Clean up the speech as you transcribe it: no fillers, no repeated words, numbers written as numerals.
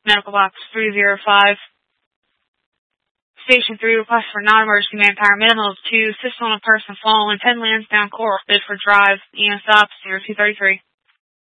Medical Box 305. Station 3, request for non-emergency manpower, minimum of 2, assist on a person falling, 10 Lansdowne Coral, bid for drive, EMS op 0233.